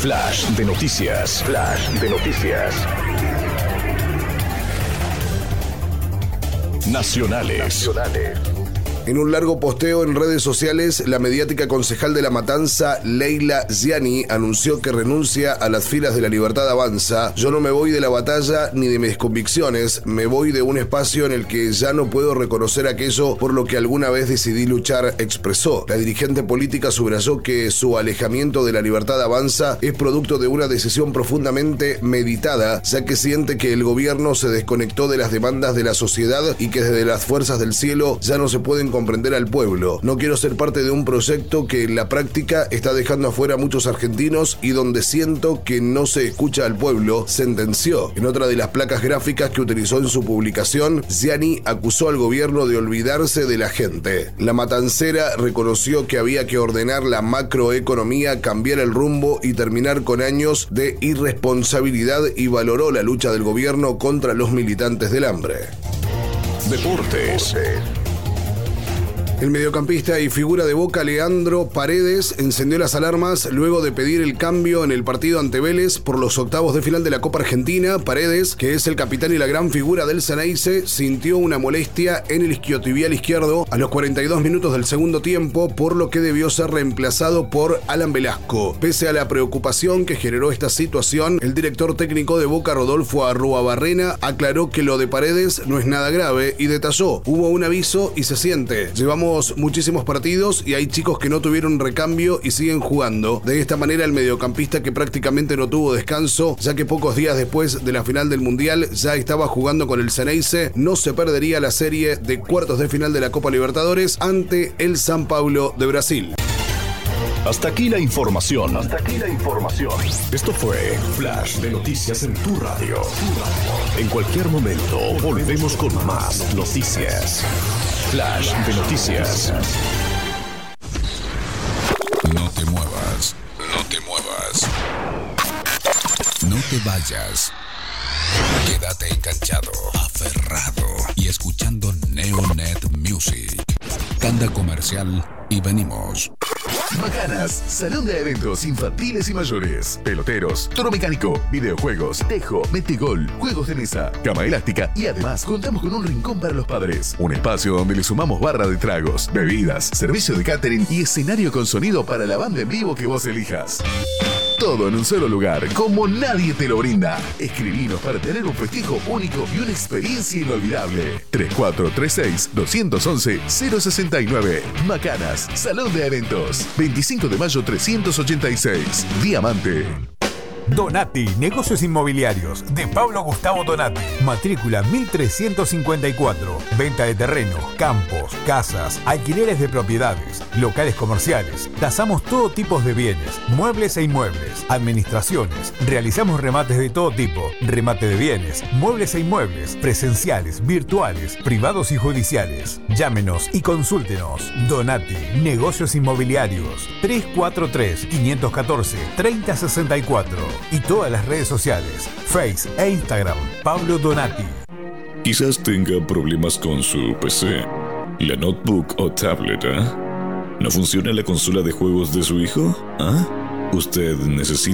Flash de noticias. Flash de noticias. Nacionales. En un largo posteo en redes sociales, la mediática concejal de La Matanza, Leila Ziani, anunció que renuncia a las filas de La Libertad Avanza. Yo no me voy de la batalla ni de mis convicciones, me voy de un espacio en el que ya no puedo reconocer aquello por lo que alguna vez decidí luchar, expresó. La dirigente política subrayó que su alejamiento de La Libertad Avanza es producto de una decisión profundamente meditada, ya que siente que el gobierno se desconectó de las demandas de la sociedad y que desde las fuerzas del cielo ya no se pueden comprender al pueblo. No quiero ser parte de un proyecto que en la práctica está dejando afuera a muchos argentinos y donde siento que no se escucha al pueblo, sentenció. En otra de las placas gráficas que utilizó en su publicación, Ziani acusó al gobierno de olvidarse de la gente. La matancera reconoció que había que ordenar la macroeconomía, cambiar el rumbo y terminar con años de irresponsabilidad y valoró la lucha del gobierno contra los militantes del hambre. Deportes. El mediocampista y figura de Boca, Leandro Paredes, encendió las alarmas luego de pedir el cambio en el partido ante Vélez por los octavos de final de la Copa Argentina. Paredes, que es el capitán y la gran figura del Xeneize, sintió una molestia en el isquiotibial izquierdo a los 42 minutos del segundo tiempo, por lo que debió ser reemplazado por Alan Velasco. Pese a la preocupación que generó esta situación, el director técnico de Boca, Rodolfo Arruabarrena, aclaró que lo de Paredes no es nada grave y detalló: hubo un aviso y se siente. Llevamos muchísimos partidos y hay chicos que no tuvieron recambio y siguen jugando. De esta manera, el mediocampista, que prácticamente no tuvo descanso, ya que pocos días después de la final del Mundial ya estaba jugando con el Xeneize, no se perdería la serie de cuartos de final de la Copa Libertadores ante el São Paulo de Brasil. Hasta aquí la información. Esto fue Flash de Noticias en tu radio. En cualquier momento volvemos con más noticias. Flash de Noticias. No te muevas. No te vayas. Quédate enganchado, aferrado y escuchando Neonet Music. Tanda comercial y venimos. Macanas, salón de eventos infantiles y mayores, peloteros, toro mecánico, videojuegos, tejo, metegol, juegos de mesa, cama elástica y además contamos con un rincón para los padres. Un espacio donde le sumamos barra de tragos, bebidas, servicio de catering y escenario con sonido para la banda en vivo que vos elijas. Todo en un solo lugar, como nadie te lo brinda. Escribinos para tener un festejo único y una experiencia inolvidable. 3436-211-069. Macanas, Salón de Eventos. 25 de mayo 386. Diamante. Donati, negocios inmobiliarios, de Pablo Gustavo Donati. Matrícula 1354. Venta de terreno, campos, casas, alquileres de propiedades, locales comerciales. Tasamos todo tipo de bienes, muebles e inmuebles, administraciones. Realizamos remates de todo tipo, remate de bienes, muebles e inmuebles, presenciales, virtuales, privados y judiciales. Llámenos y consúltenos. Donati, negocios inmobiliarios. 343-514-3064. Y todas las redes sociales, Face e Instagram, Pablo Donati. Quizás tenga problemas con su PC, la notebook o tablet, ¿No funciona la consola de juegos de su hijo? ¿Usted necesita